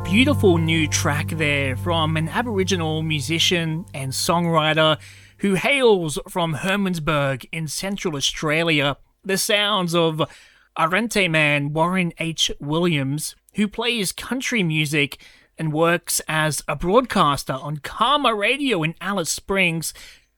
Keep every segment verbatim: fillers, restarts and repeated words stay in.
Beautiful new track there from an Aboriginal musician and songwriter who hails from Hermannsburg in Central Australia. The sounds of Arrernte man Warren H. Williams, who plays country music and works as a broadcaster on Karma Radio in Alice Springs,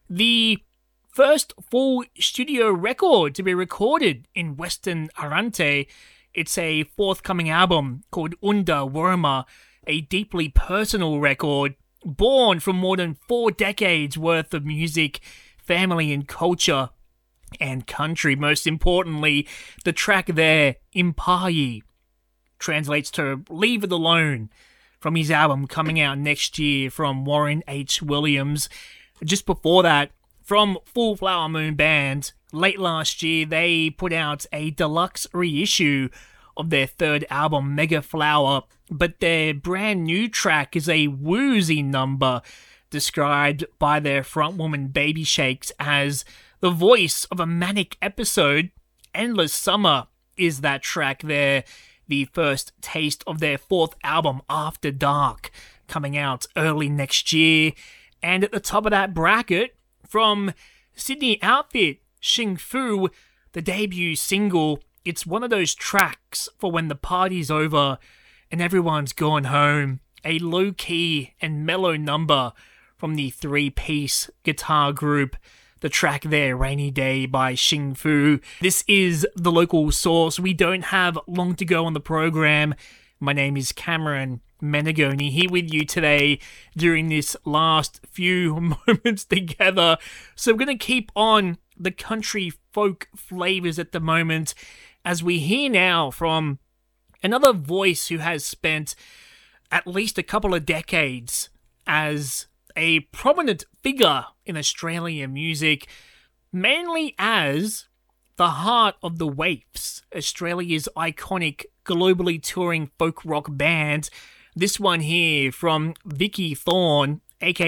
the first full studio record to be recorded in Western Arrernte. It's a forthcoming album called Unda Worma, a deeply personal record born from more than four decades worth of music, family and culture, and country. Most importantly, the track there, Impayi, translates to Leave It Alone, from his album coming out next year from Warren H. Williams. Just before that, from Full Flower Moon Band, late last year, they put out a deluxe reissue of their third album, Mega Flower, but their brand new track is a woozy number described by their frontwoman Baby Shakes as the voice of a manic episode. Endless Summer is that track there, the first taste of their fourth album, After Dark, coming out early next year. And at the top of that bracket, from Sydney outfit, Xing Fu, the debut single. It's one of those tracks for when the party's over and everyone's gone home. A low-key and mellow number from the three-piece guitar group. The track there, Rainy Day by Xing Fu. This is The Local Source. We don't have long to go on the program. My name is Cameron Menegoni, here with you today during this last few moments together. So we're going to keep on the country folk flavors at the moment as we hear now from another voice who has spent at least a couple of decades as a prominent figure in Australian music, mainly as the heart of the Waifs, Australia's iconic globally touring folk rock band. This one here from Vicky Thorn,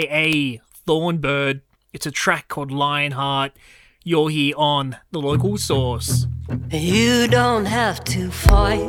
aka Thornbird. It's a track called Lionheart. You're here on The Local Source. You don't have to fight